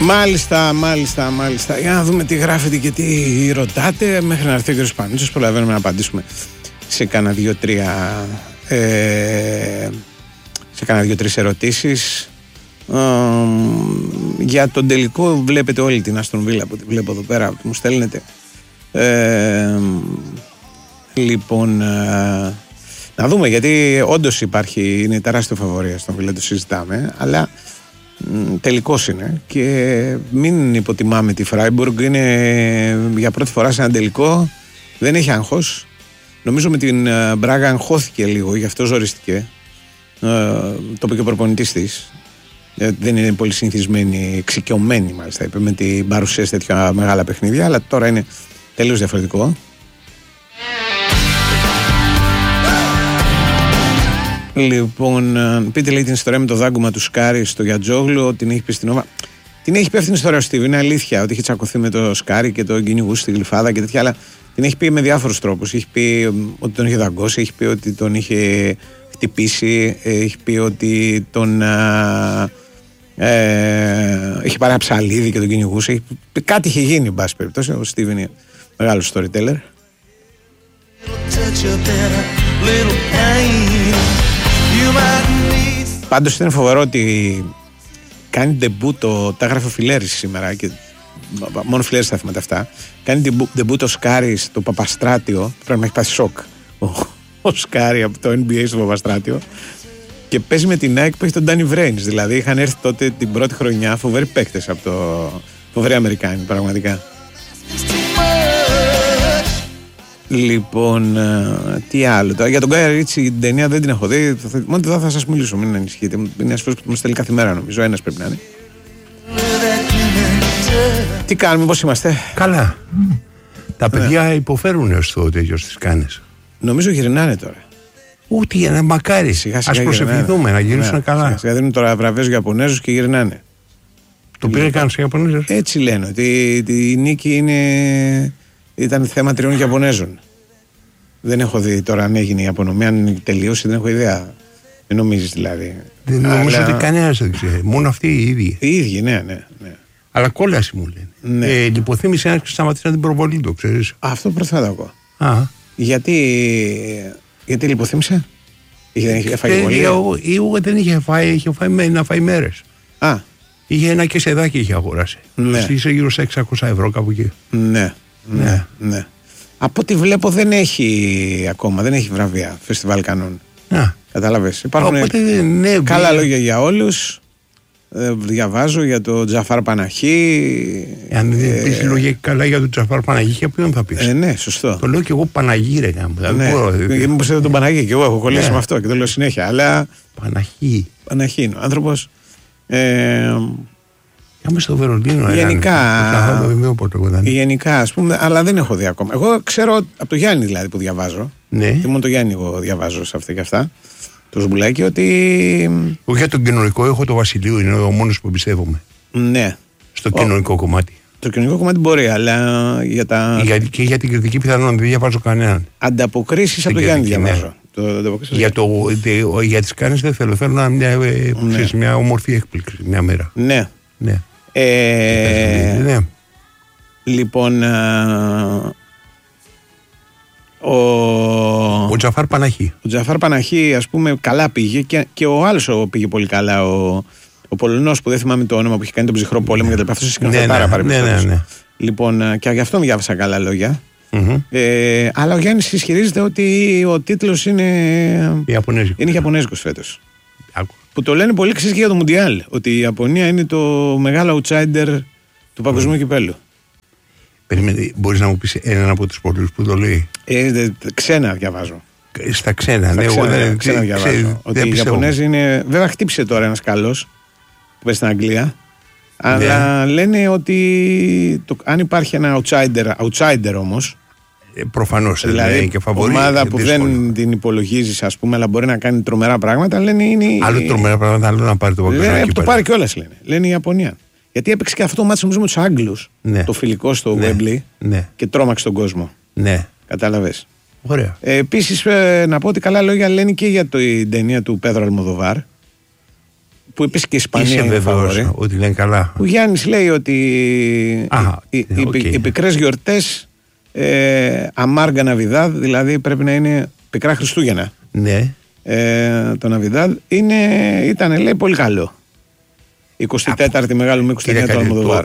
Μάλιστα. Για να δούμε τι γράφετε και τι ρωτάτε. Μέχρι να έρθει ο κ. Πανίτσος προλαβαίνουμε να απαντήσουμε σε κάνα 2-3 ερωτήσεις. Για τον τελικό βλέπετε όλη την Άστον Βίλα που τη βλέπω εδώ πέρα που μου στέλνετε. Λοιπόν, να δούμε, γιατί όντως υπάρχει, είναι τεράστιο φαβορία στον Βίλα, το συζητάμε, αλλά τελικός είναι και μην υποτιμάμε τη Φράιμπουργκ. Είναι για πρώτη φορά σε ένα τελικό, δεν έχει άγχος. Νομίζω με την Μπράγα αγχώθηκε λίγο, γι' αυτό ζοριστηκε. Το είπε και ο προπονητής της. Δεν είναι πολύ συνηθισμένη, εξοικειωμένη μάλιστα, είπε, με την παρουσία σε τέτοια μεγάλα παιχνίδια, αλλά τώρα είναι τελείως διαφορετικό. Λοιπόν, πείτε λέει την ιστορία με το δάγκωμα του Σκάρι στο Γιατζόγλου, την έχει πει στην Όβα. Την έχει πει αυτήν την ιστορία ο Στίβ, είναι αλήθεια ότι είχε τσακωθεί με το Σκάρι και τον κυνηγούσε στη Γλυφάδα και τέτοια, αλλά την έχει πει με διάφορους τρόπους. Έχει πει ότι τον είχε δαγκώσει, έχει πει ότι τον είχε χτυπήσει, έχει πει ότι τον είχε πάρει ένα ψαλίδι και τον κυνηγούσε. Κάτι είχε γίνει, εν πάση περιπτώσει. Ο Στίβ είναι μεγάλος storyteller. Πάντως είναι φοβερό ότι κάνει ντεμπούτο, τα έγραφε ο Φιλέρης σήμερα και μόνο Φιλέρης θα θυμάται αυτά. Κάνει ντεμπούτο Σκάρι στο Παπαστράτιο, πρέπει να έχει πάθει σοκ ο Σκάρι από το NBA στο Παπαστράτιο, και παίζει με την ΑΕΚ που έχει τον Ντάνι Βρέινς. Δηλαδή είχαν έρθει τότε την πρώτη χρονιά φοβεροί παίκτες από το φοβεροί Αμερικάνοι πραγματικά. Λοιπόν, τι άλλο τώρα. Για τον Γκάι Ρίτσι την ταινία δεν την έχω δει. Μόνο εδώ θα σας μιλήσω, μην ανησυχείτε. Είναι ένας φίλος που μου στέλνει κάθε μέρα, νομίζω. Ένας πρέπει να είναι. Τι κάνουμε, πώς είμαστε? Καλά. Τα παιδιά υποφέρουν στο τέτοιο στις Κάνες. Νομίζω γυρνάνε τώρα. Ούτε για να μακάρι. Ας προσευχηθούμε να γυρίσουν καλά. Σιγά δίνουν τώρα βραβές για Ιαπωνέζους και γυρνάνε. Το πήρε καν σε Ιαπωνέζους. Έτσι λένε, ότι η νίκη ήταν θέμα 3 Ιαπωνέζων. Δεν έχω δει τώρα αν έγινε η απονομή, αν τελείωσε, δεν έχω ιδέα. Δεν νομίζεις δηλαδή? Δεν νομίζω ότι κανένας δεν ξέρει. Μόνο αυτοί οι ίδιοι. Οι ίδιοι, ναι. Αλλά κόλαση μου λένε. Ναι. Λιποθύμησε ένας και σταματήσει την προβολή, το ξέρεις. Αυτό πρώτα θα το ακούω. Γιατί λιποθύμησε? Δεν είχε φάει πολύ? Δεν είχε φάει, είχε φάει να φάει μέρες. Είχε ένα κεσεδάκι είχε αγοράσει. Ναι. Είσαι γύρω στα 600 ευρώ κάπου εκεί. Ναι. Από ό,τι βλέπω δεν έχει ακόμα, δεν έχει βραβεία Φεστιβάλ Κανών. Κατάλαβες. Υπάρχουν καλά λόγια για όλους. Διαβάζω για τον Τζαφάρ Παναχή. Αν δεν πεις λόγια καλά για τον Τζαφάρ Παναχή, για ποιον θα πεις? Ναι, σωστό. Το λέω και εγώ Παναγί, ρε. Μήπως είδα τον Παναγί και εγώ έχω κολλήσει με αυτό και το λέω συνέχεια. Αλλά Παναχή είναι ο άνθρωπος. Είμαι στο Βερολίνο. Γενικά, ας πούμε, αλλά δεν έχω δει ακόμα. Εγώ ξέρω από το Γιάννη δηλαδή που διαβάζω. Ναι. Και μόνο το Γιάννη εγώ διαβάζω σε αυτά και αυτά. Το Σμπουλάκι ότι. Όχι για τον κοινωνικό, έχω το Βασιλείο, είναι ο μόνος που εμπιστεύομαι. Ναι. Στο κοινωνικό κομμάτι. Το κοινωνικό κομμάτι μπορεί, αλλά για τα. Και για την κριτική πιθανόν δεν διαβάζω κανέναν. Ανταποκρίσεις από το Γιάννη διαβάζω. Για τις Κάνες δεν θέλω. Θέλω μια όμορφη έκπληξη μια μέρα. Ναι. Λοιπόν. Ο Τζαφάρ Παναχή. Ο Τζαφάρ Παναχή, ας πούμε, καλά πήγε και ο άλλος πήγε πολύ καλά. Ο Πολωνός που δεν θυμάμαι το όνομα που είχε κάνει τον ψυχρό πόλεμο και τα λοιπά. Αυτός σκηνοθετάρα παρεμπιπτόντως. Λοιπόν, και γι' αυτό μου διάβασα καλά λόγια. Αλλά ο Γιάννης ισχυρίζεται ότι ο τίτλος είναι Ιαπωνέζικος φέτος. Που το λένε πολύ ξέρεις και για το Μουντιάλ. Ότι η Ιαπωνία είναι το μεγάλο outsider του παγκοσμίου κυπέλλου. Μπορείς να μου πεις έναν από τους πολλούς που το λέει? Ξένα διαβάζω. Στα ξένα, ναι, εγώ δεν διαβάζω. Ότι οι Ιαπωνέζοι είναι. Βέβαια, χτύπησε τώρα ένας καλός που παίζει στην Αγγλία. Αλλά λένε ότι αν υπάρχει ένα outsider όμως. Προφανώς. Δηλαδή, και ομάδα που δεν την υπολογίζεις, ας πούμε, αλλά μπορεί να κάνει τρομερά πράγματα, λένε είναι. Άλλο τρομερά πράγματα, άλλο να πάρει το παγκοσμίο. Το πάρει κιόλας, λένε. Λένε η Ιαπωνία. Γιατί έπαιξε και αυτό το μάτι νομίζω με τους Άγγλους. Το φιλικό στο Wembley και τρόμαξε τον κόσμο. Ναι. Κατάλαβες. Ωραία. Επίσης, να πω ότι καλά λόγια λένε και για την ταινία του Πέδρο Αλμοδοβάρ. που επίσης και η Ισπανία. Είσαι βεβαίως ότι λένε καλά? Ο Γιάννης λέει ότι οι πικρές γιορτές αμάργα Ναβιδάδ, δηλαδή πρέπει να είναι πικρά Χριστούγεννα. Ναι. Το Ναβιδάδ ήταν, λέει, πολύ καλό. 24η μεγάλου μήκους ταινία του Αλμοδοβάρ.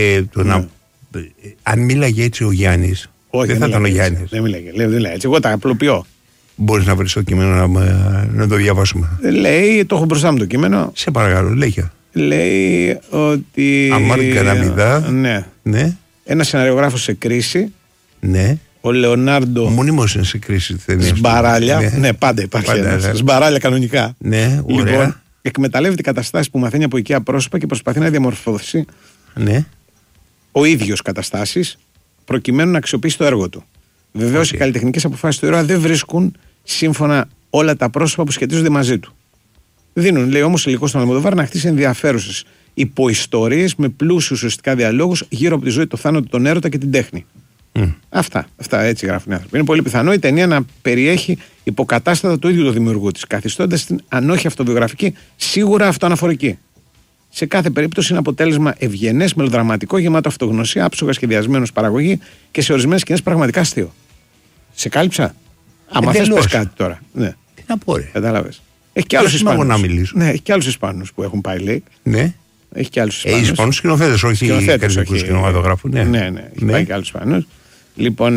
Αν μίλαγε έτσι ο Γιάννης, δεν θα ήταν ο Γιάννης. Δεν μίλαγε έτσι. Εγώ τα απλοποιώ. Μπορείς να βρεις το κείμενο να το διαβάσουμε? Λέει, το έχω μπροστά μου το κείμενο. Σε παρακαλώ, λέγε. Λέει ότι. Αμάργα Ναβιδάδ. Ναι. Ένας σεναριογράφος σε κρίση. Ναι. Ο Λεωνάρντο. Μονίμως είναι σε κρίση ταινίες. Σμπαράλια. Ναι, πάντα υπάρχει ένας. Σμπαράλια κανονικά. Ναι, ωραία. Λοιπόν, εκμεταλλεύεται καταστάσεις που μαθαίνει από οικεία πρόσωπα και προσπαθεί να διαμορφώσει ο ίδιος καταστάσεις προκειμένου να αξιοποιήσει το έργο του. Βεβαίως οι καλλιτεχνικές αποφάσεις του ήρωα δεν βρίσκουν σύμφωνα όλα τα πρόσωπα που σχετίζονται μαζί του. Δίνουν, λέει, όμως υλικό στον Αλμοδοβάρ να χτίσει ενδιαφέρουσες υποϊστορίες με πλούσιους ουσιαστικά διαλόγους γύρω από τη ζωή, το θάνατο, τον έρωτα και την τέχνη. Αυτά έτσι γράφουν οι άνθρωποι. Είναι πολύ πιθανό η ταινία να περιέχει υποκατάστατα του ίδιου του δημιουργού της, καθιστώντας την, αν όχι αυτοβιογραφική, σίγουρα αυτοαναφορική. Σε κάθε περίπτωση είναι αποτέλεσμα ευγενές, μελοδραματικό, γεμάτο αυτογνωσία, άψογα σχεδιασμένο παραγωγή και σε ορισμένες σκηνές πραγματικά αστείο. Σε κάλυψα? Άμα θες πες κάτι τώρα. Ναι. Τι να πω, ρε. Κατάλαβες. Έχει και άλλους Ισπανούς. Ναι, έχει και άλλους Ισπανούς που έχουν πάει, λέει. Ναι. Έχει και άλλους Ισπανούς. Ισπανούς σκηνοθέτες, όχι καλλιτεχνικούς σκηνοματογράφους. Ναι. Έχει πάει και άλλους Ισπανούς. Λοιπόν.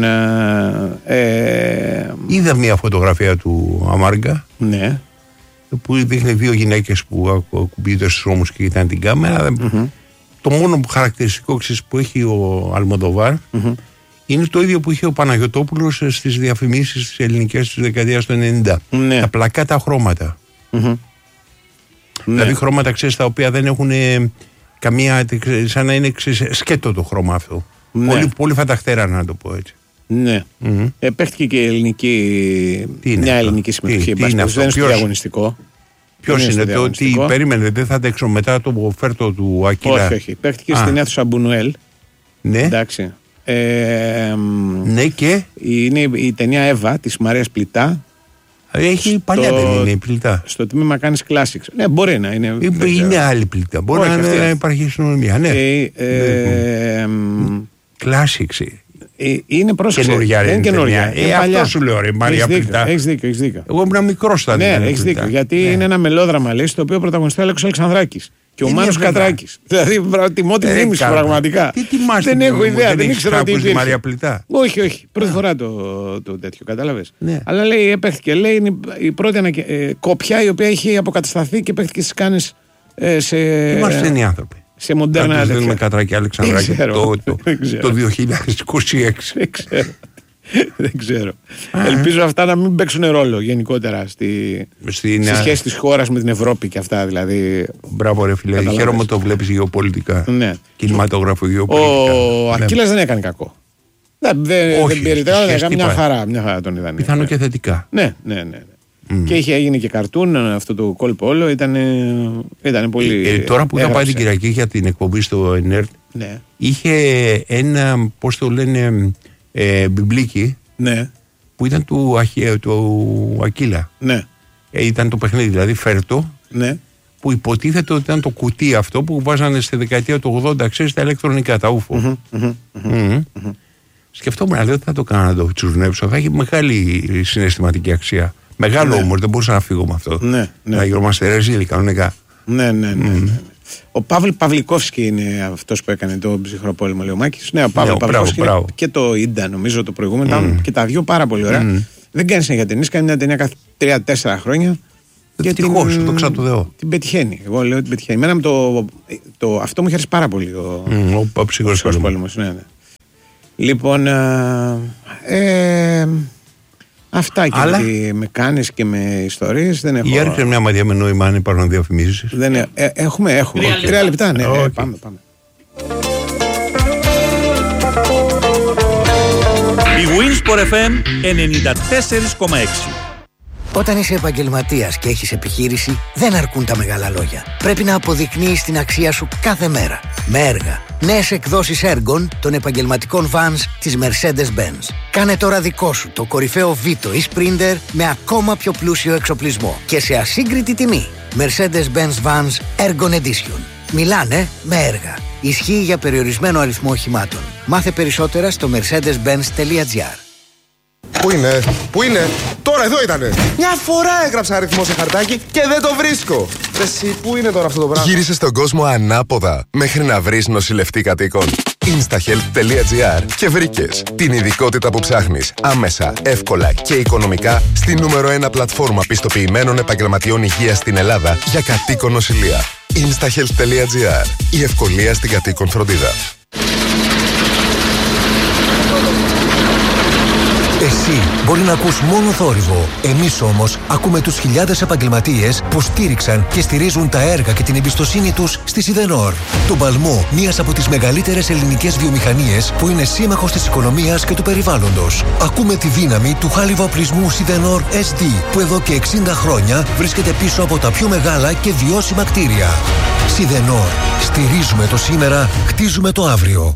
Είδα μια φωτογραφία του Αμάργα. Ναι. Που δείχνει δύο γυναίκες που ακουμπείται στους ώμους και κοιτάνε την κάμερα. Το μόνο χαρακτηριστικό που έχει ο Αλμοδοβάρ είναι το ίδιο που είχε ο Παναγιωτόπουλος στις διαφημίσεις της ελληνικές της δεκαετίας του 90. Ναι. Τα πλακάτα χρώματα. Δηλαδή χρώματα, ξέρεις, τα οποία δεν έχουν καμία, σαν να είναι σκέτο το χρώμα αυτό. Ναι. Πολύ φανταχτερά, να το πω έτσι. Ναι. Παίχτηκε και η ελληνική. Μια ελληνική συμμετοχή. Δεν είναι στο διαγωνιστικό. Ποιος είναι το ότι περίμενε, δεν θα αντέξω μετά το φέρτο του Ακύλα? Όχι. Παίχτηκε στην αίθουσα Μπουνουέλ. Ναι. Εντάξει. Ναι, και είναι η ταινία Εύα της Μαρίας Πλητά. Έχει παλιά, δεν είναι η Πλητά? Στο τμήμα κάνεις Classics. Ναι, μπορεί να είναι. Είναι άλλη Πλητά. Μπορεί να υπάρχει συνομιλία. Ναι. Classics. Είναι πρόσφατα. Είναι καινούργια. Αυτό σου λέω, ρε Μαρία Πλητά. Έχεις δίκιο. Εγώ ήμουν μικρός τότε. Ναι, έχεις δίκιο. Γιατί είναι ένα μελόδραμα, λέει, στο οποίο πρωταγωνιστεί ο Αλέκος Αλεξανδράκης και ο Μάνος Κατράκης. Δηλαδή, τιμώ τη μνήμη σου πραγματικά. Δεν έχω ιδέα, δεν ήξερα τι είναι. Μαρία Πλητά. Όχι. Πρώτη φορά το τέτοιο, κατάλαβες. Αλλά λέει, έπαιχε, λέει, είναι η πρώτη κόπια η οποία έχει αποκατασταθεί και παίχτηκε στις κάνες σε. Είμαστε οι άνθρωποι. Σε μοντέρνα. Δεν με Κατράκη Αλεξανδράκη το 2026. Δεν ξέρω. Ελπίζω αυτά να μην παίξουν ρόλο γενικότερα στη σχέση της χώρας με την Ευρώπη και αυτά, δηλαδή. Μπράβο, ρε φίλε. Χαίρομαι το βλέπεις γεωπολιτικά. Ναι. Κινηματογράφο γεωπολιτικά. Ο Ακύλας δεν έκανε κακό. Δεν περιτράγωνε, μια χαρά τον είδαν. Πιθανό και θετικά. Ναι. Και έγινε και καρτούν αυτό το κόλπο όλο. Ήταν πολύ. Τώρα που είχα πάει την Κυριακή για την εκπομπή στο ΕΝΕΡΤ, είχε ένα, πώς το λένε, μπιμπλίκι, που ήταν του Ακύλα. Ήταν το παιχνίδι, δηλαδή φέρτο, που υποτίθεται ότι ήταν το κουτί αυτό που βάζανε στη δεκαετία του 80, ξέρεις, τα ηλεκτρονικά, τα ούφο. Σκεφτόμουν, λέω, ότι θα το κάνω να το τσουρνέψω, θα έχει μεγάλη συναισθηματική αξία. Μεγάλο όμως, δεν μπορούσα να φύγω με αυτό. Να γινόμαστε ρεζίλοι κανονικά. Ναι. Ο Παύλ Παυλικόφσκι είναι αυτός που έκανε το Ψυχρό Πόλεμο, λέει ο Μάκης. Ναι, ο Παύλ Παυλικόφσκι και το Ίντα, νομίζω, το προηγούμενο. Και τα δυο πάρα πολύ ωραία. Δεν κάνει συνέχεια ταινίες, κάνει μια ταινία κάθε 3-4 χρόνια. Ευτυχώς, το ξατοδεώ. Την πετυχαίνει. Εγώ λέω ότι πετυχαίνει. Εμένα αυτό μου χαίρεσε πάρα πολύ. Ο Ψυχρός Πόλεμος. Ναι. Λοιπόν. Αυτά και με κάνεις και με ιστορίες δεν έχω. Για ρίξε μια μαδιά με νόημα αν υπάρχουν διαφημίσεις. Έχουμε. 3 λεπτά, ναι. Πάμε. Η Winsport FM 94,6. Όταν είσαι επαγγελματίας και έχεις επιχείρηση, δεν αρκούν τα μεγάλα λόγια. Πρέπει να αποδεικνύεις την αξία σου κάθε μέρα. Με έργα, νέες εκδόσεις Ergon των επαγγελματικών vans της Mercedes-Benz. Κάνε τώρα δικό σου το κορυφαίο Vito ή Sprinter με ακόμα πιο πλούσιο εξοπλισμό και σε ασύγκριτη τιμή. Mercedes-Benz Vans Ergon Edition. Μιλάνε με έργα. Ισχύει για περιορισμένο αριθμό οχημάτων. Μάθε περισσότερα στο mercedes-benz.gr. Πού είναι, τώρα εδώ ήτανε. Μια φορά έγραψα αριθμό σε χαρτάκι και δεν το βρίσκω. Εσύ, πού είναι τώρα αυτό το πράγμα? Γύρισε στον κόσμο ανάποδα μέχρι να βρεις νοσηλευτή κατοίκων. Instahealth.gr και βρήκες την ειδικότητα που ψάχνεις άμεσα, εύκολα και οικονομικά στη νούμερο 1 πλατφόρμα πιστοποιημένων επαγγελματιών υγείας στην Ελλάδα για κατοίκον νοσηλεία. Instahealth.gr. Η ευκολία στην κατοίκον φροντίδα. Εσύ μπορεί να ακούς μόνο θόρυβο. Εμείς όμως ακούμε τους χιλιάδες επαγγελματίες που στήριξαν και στηρίζουν τα έργα και την εμπιστοσύνη τους στη Σιδενόρ. Τον παλμό μιας από τις μεγαλύτερες ελληνικές βιομηχανίες που είναι σύμμαχος της οικονομίας και του περιβάλλοντος. Ακούμε τη δύναμη του χάλιβα-οπλισμού Σιδενόρ SD που εδώ και 60 χρόνια βρίσκεται πίσω από τα πιο μεγάλα και βιώσιμα κτίρια. Σιδενόρ. Στηρίζουμε το σήμερα, χτίζουμε το αύριο.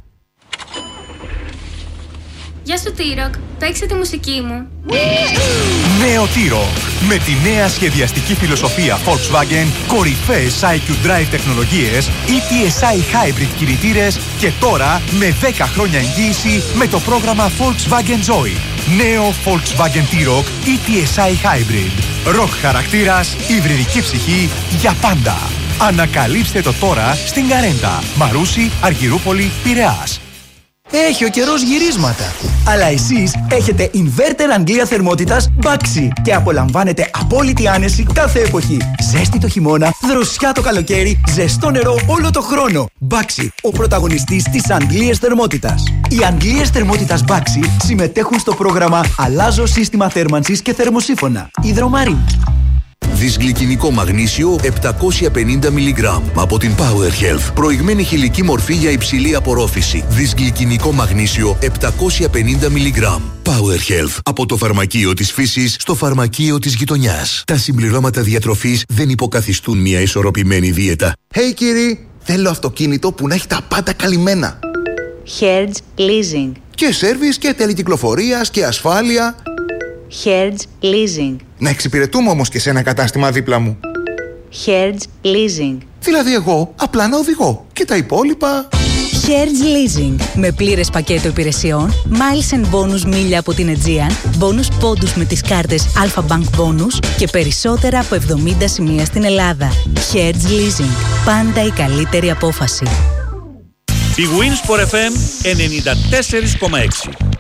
Γεια σου T-Rock, παίξε τη μουσική μου. Νέο T-Rock. Με τη νέα σχεδιαστική φιλοσοφία Volkswagen, κορυφαίες IQ Drive τεχνολογίες, ETSI Hybrid κινητήρες και τώρα με 10 χρόνια εγγύηση με το πρόγραμμα Volkswagen Zoe. Νέο Volkswagen T-Rock ETSI Hybrid. Rock χαρακτήρας, υβριδική ψυχή για πάντα. Ανακαλύψτε το τώρα στην Καρέντα, Μαρούσι, Αργυρούπολη, Πειραιάς. Έχει ο καιρός γυρίσματα. Αλλά εσείς έχετε inverter Αγγλία θερμότητας Baxi και απολαμβάνετε απόλυτη άνεση κάθε εποχή. Ζέστη το χειμώνα, δροσιά το καλοκαίρι, ζεστό νερό όλο το χρόνο. Baxi, ο πρωταγωνιστής της Αγγλίας θερμότητας. Οι Αγγλίες θερμότητας Baxi συμμετέχουν στο πρόγραμμα Αλλάζω σύστημα θέρμανσης και θερμοσύφωνα. Υδρομαρή. Δυσγλυκινικό μαγνήσιο 750 mg από την Power Health. Προηγμένη χηλική μορφή για υψηλή απορρόφηση. Δυσγλυκινικό μαγνήσιο 750 mg. Power Health. Από το φαρμακείο της φύσης στο φαρμακείο της γειτονιάς. Τα συμπληρώματα διατροφής δεν υποκαθιστούν μια ισορροπημένη δίαιτα. Hey κύριοι, θέλω αυτοκίνητο που να έχει τα πάντα καλυμμένα. Hertz Leasing. Και σέρβις και τέλη κυκλοφορίας και ασφάλεια. Hertz Leasing. Να εξυπηρετούμε όμως και σε ένα κατάστημα δίπλα μου. Hertz Leasing. Δηλαδή εγώ απλά να οδηγώ και τα υπόλοιπα... Hertz Leasing. Με πλήρες πακέτο υπηρεσιών, miles and bonus μίλια από την Aegean, bonus πόντους με τις κάρτες Alpha Bank Bonus και περισσότερα από 70 σημεία στην Ελλάδα. Hertz Leasing. Πάντα η καλύτερη απόφαση. Η Winsport FM 94,6.